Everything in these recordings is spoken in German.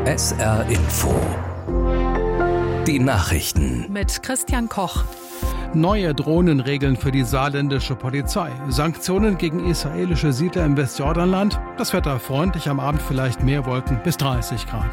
SR Info. Die Nachrichten. Mit Christian Koch. Neue Drohnenregeln für die saarländische Polizei. Sanktionen gegen israelische Siedler im Westjordanland. Das Wetter freundlich, am Abend vielleicht mehr Wolken bis 30 Grad.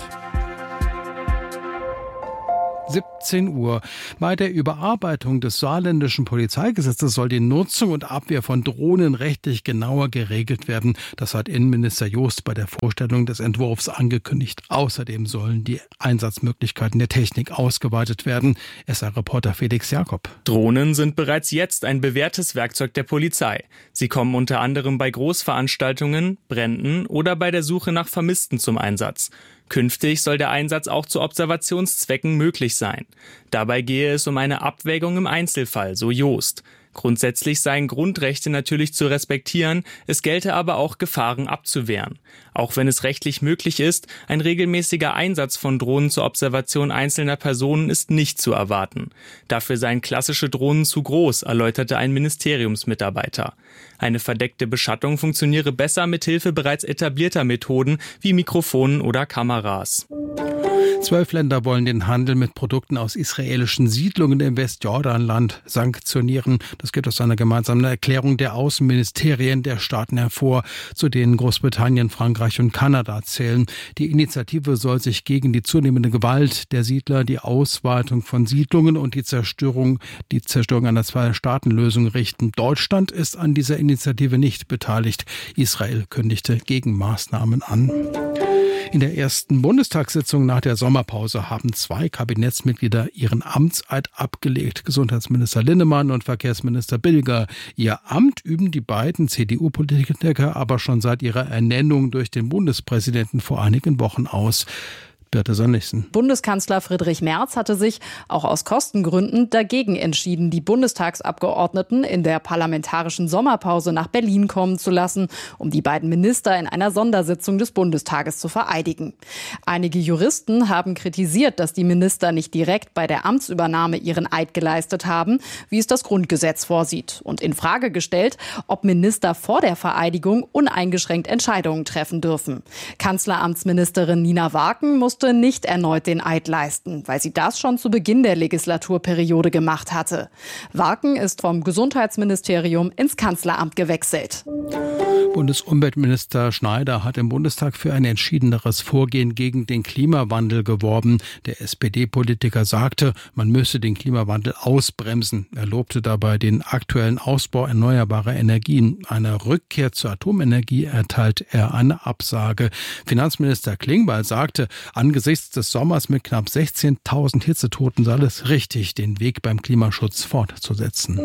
17 Uhr. Bei der Überarbeitung des saarländischen Polizeigesetzes soll die Nutzung und Abwehr von Drohnen rechtlich genauer geregelt werden. Das hat Innenminister Joost bei der Vorstellung des Entwurfs angekündigt. Außerdem sollen die Einsatzmöglichkeiten der Technik ausgeweitet werden. SR-Reporter Felix Jakob. Drohnen sind bereits jetzt ein bewährtes Werkzeug der Polizei. Sie kommen unter anderem bei Großveranstaltungen, Bränden oder bei der Suche nach Vermissten zum Einsatz. Künftig soll der Einsatz auch zu Observationszwecken möglich sein. Dabei gehe es um eine Abwägung im Einzelfall, so Joost. Grundsätzlich seien Grundrechte natürlich zu respektieren, es gelte aber auch Gefahren abzuwehren. Auch wenn es rechtlich möglich ist, ein regelmäßiger Einsatz von Drohnen zur Observation einzelner Personen ist nicht zu erwarten. Dafür seien klassische Drohnen zu groß, erläuterte ein Ministeriumsmitarbeiter. Eine verdeckte Beschattung funktioniere besser mit Hilfe bereits etablierter Methoden wie Mikrofonen oder Kameras. 12 Länder wollen den Handel mit Produkten aus israelischen Siedlungen im Westjordanland sanktionieren. Das geht aus einer gemeinsamen Erklärung der Außenministerien der Staaten hervor, zu denen Großbritannien, Frankreich und Kanada zählen. Die Initiative soll sich gegen die zunehmende Gewalt der Siedler, die Ausweitung von Siedlungen und die Zerstörung einer Zwei-Staaten-Lösung richten. Deutschland ist an dieser Initiative nicht beteiligt. Israel kündigte Gegenmaßnahmen an. In der ersten Bundestagssitzung nach der Sommerpause haben 2 Kabinettsmitglieder ihren Amtseid abgelegt. Gesundheitsminister Linnemann und Verkehrsminister Bilger. Ihr Amt üben die beiden CDU-Politiker aber schon seit ihrer Ernennung durch den Bundespräsidenten vor einigen Wochen aus. Birte Sönnigsen. Bundeskanzler Friedrich Merz hatte sich, auch aus Kostengründen, dagegen entschieden, die Bundestagsabgeordneten in der parlamentarischen Sommerpause nach Berlin kommen zu lassen, um die beiden Minister in einer Sondersitzung des Bundestages zu vereidigen. Einige Juristen haben kritisiert, dass die Minister nicht direkt bei der Amtsübernahme ihren Eid geleistet haben, wie es das Grundgesetz vorsieht, und in Frage gestellt, ob Minister vor der Vereidigung uneingeschränkt Entscheidungen treffen dürfen. Kanzleramtsministerin Nina Warken musste nicht erneut den Eid leisten, weil sie das schon zu Beginn der Legislaturperiode gemacht hatte. Warken ist vom Gesundheitsministerium ins Kanzleramt gewechselt. Bundesumweltminister Schneider hat im Bundestag für ein entschiedeneres Vorgehen gegen den Klimawandel geworben. Der SPD-Politiker sagte, man müsse den Klimawandel ausbremsen. Er lobte dabei den aktuellen Ausbau erneuerbarer Energien. Einer Rückkehr zur Atomenergie erteilt er eine Absage. Finanzminister Klingbeil sagte, angesichts des Sommers mit knapp 16.000 Hitzetoten sei es richtig, den Weg beim Klimaschutz fortzusetzen.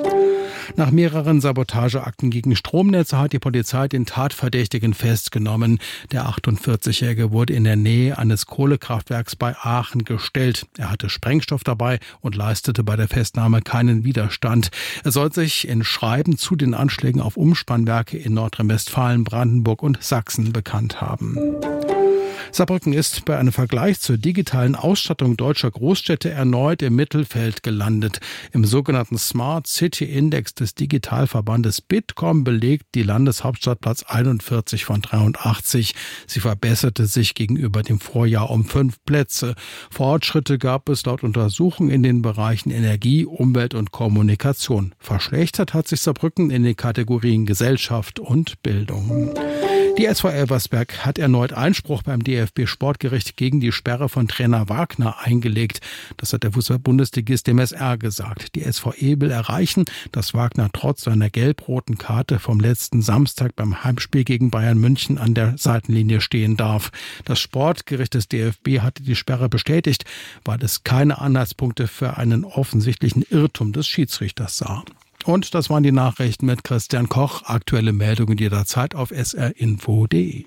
Nach mehreren Sabotageakten gegen Stromnetze hat die Polizei den Tatverdächtigen festgenommen. Der 48-Jährige wurde in der Nähe eines Kohlekraftwerks bei Aachen gestellt. Er hatte Sprengstoff dabei und leistete bei der Festnahme keinen Widerstand. Er soll sich in Schreiben zu den Anschlägen auf Umspannwerke in Nordrhein-Westfalen, Brandenburg und Sachsen bekannt haben. Saarbrücken ist bei einem Vergleich zur digitalen Ausstattung deutscher Großstädte erneut im Mittelfeld gelandet. Im sogenannten Smart City Index des Digitalverbandes Bitkom belegt die Landeshauptstadt Platz 41 von 83. Sie verbesserte sich gegenüber dem Vorjahr um 5 Plätze. Fortschritte gab es laut Untersuchungen in den Bereichen Energie, Umwelt und Kommunikation. Verschlechtert hat sich Saarbrücken in den Kategorien Gesellschaft und Bildung. Die SV Elversberg hat erneut Einspruch beim DFB-Sportgericht gegen die Sperre von Trainer Wagner eingelegt. Das hat der Fußball-Bundesligist dem SR gesagt. Die SVE will erreichen, dass Wagner trotz seiner gelb-roten Karte vom letzten Samstag beim Heimspiel gegen Bayern München an der Seitenlinie stehen darf. Das Sportgericht des DFB hatte die Sperre bestätigt, weil es keine Anhaltspunkte für einen offensichtlichen Irrtum des Schiedsrichters sah. Und das waren die Nachrichten mit Christian Koch. Aktuelle Meldungen jederzeit auf srinfo.de.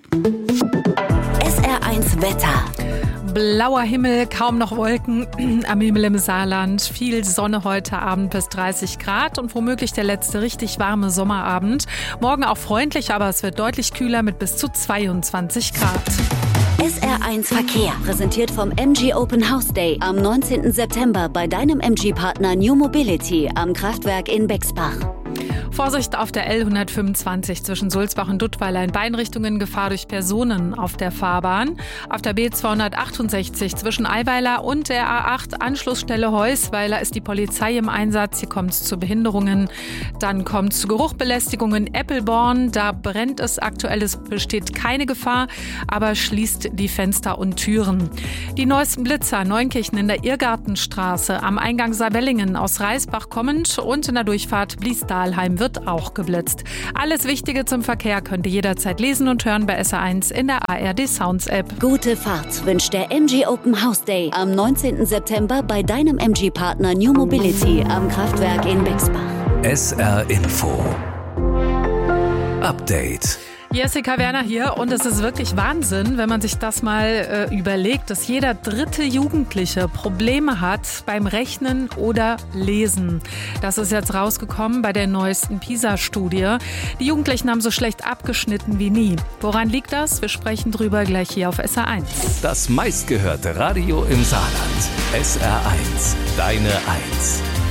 SR1 Wetter. Blauer Himmel, kaum noch Wolken am Himmel im Saarland. Viel Sonne heute Abend bis 30 Grad und womöglich der letzte richtig warme Sommerabend. Morgen auch freundlich, aber es wird deutlich kühler mit bis zu 22 Grad. SR1 Verkehr, präsentiert vom MG Open House Day am 19. September bei deinem MG-Partner New Mobility am Kraftwerk in Bexbach. Vorsicht auf der L125 zwischen Sulzbach und Duttweiler in beiden Richtungen, Gefahr durch Personen auf der Fahrbahn. Auf der B268 zwischen Eiweiler und der A8 Anschlussstelle Heusweiler ist die Polizei im Einsatz. Hier kommt es zu Behinderungen. Dann kommt es zu Geruchbelästigungen in Eppelborn. Da brennt es aktuell. Es besteht keine Gefahr, aber schließt die Fenster und Türen. Die neuesten Blitzer, Neunkirchen in der Irrgartenstraße, am Eingang Saarwellingen aus Reisbach kommend und in der Durchfahrt Bliesdahlheim wird auch geblitzt. Alles Wichtige zum Verkehr könnt ihr jederzeit lesen und hören bei SR1 in der ARD Sounds App. Gute Fahrt wünscht der MG Open House Day am 19. September bei deinem MG-Partner New Mobility am Kraftwerk in Bexbach. SR Info Update. Jessica Werner hier und es ist wirklich Wahnsinn, wenn man sich das mal überlegt, dass jeder dritte Jugendliche Probleme hat beim Rechnen oder Lesen. Das ist jetzt rausgekommen bei der neuesten PISA-Studie. Die Jugendlichen haben so schlecht abgeschnitten wie nie. Woran liegt das? Wir sprechen drüber gleich hier auf SR1. Das meistgehörte Radio im Saarland. SR1, deine 1.